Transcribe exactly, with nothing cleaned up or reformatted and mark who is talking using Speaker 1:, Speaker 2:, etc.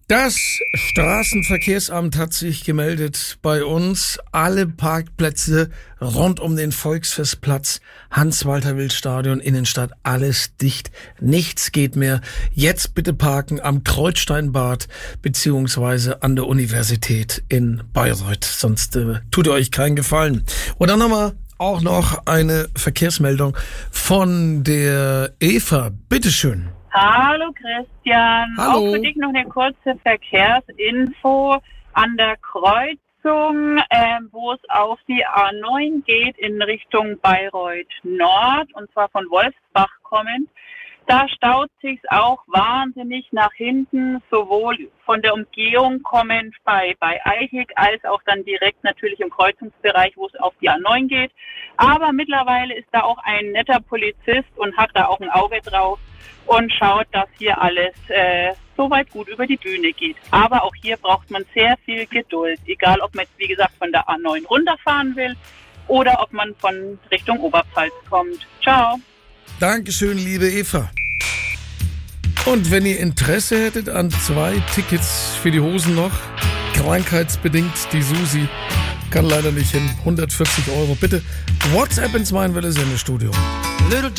Speaker 1: Das Straßenverkehrsamt hat sich gemeldet bei uns. Alle Parkplätze rund um den Volksfestplatz, Hans-Walter-Wild-Stadion, Innenstadt, alles dicht. Nichts geht mehr. Jetzt bitte parken am Kreuzsteinbad beziehungsweise an der Universität in Bayreuth. Sonst äh, tut ihr euch keinen Gefallen. Und dann haben wir auch noch eine Verkehrsmeldung von der Eva. Bitteschön.
Speaker 2: Hallo Christian,
Speaker 1: Hallo.
Speaker 2: Auch für dich noch eine kurze Verkehrsinfo an der Kreuzung, äh, wo es auf die A neun geht in Richtung Bayreuth Nord und zwar von Wolfsbach kommend. Da staut sich's auch wahnsinnig nach hinten, sowohl von der Umgehung kommend bei, bei Eichig als auch dann direkt natürlich im Kreuzungsbereich, wo es auf die A neun geht. Aber mittlerweile ist da auch ein netter Polizist und hat da auch ein Auge drauf und schaut, dass hier alles äh, soweit gut über die Bühne geht. Aber auch hier braucht man sehr viel Geduld, egal ob man jetzt, wie gesagt, von der A neun runterfahren will oder ob man von Richtung Oberpfalz kommt. Ciao.
Speaker 1: Dankeschön, liebe Eva. Und wenn ihr Interesse hättet an zwei Tickets für die Hosen noch, krankheitsbedingt, die Susi kann leider nicht hin, hundertvierzig Euro. Bitte WhatsApp ins Meinwelle Sendestudio. Little